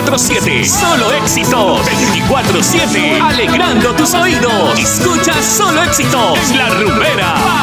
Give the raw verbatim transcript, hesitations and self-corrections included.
veinticuatro siete. Solo éxitos veinticuatro siete. Alegrando tus oídos. Escucha Solo Éxitos. La Rumbera.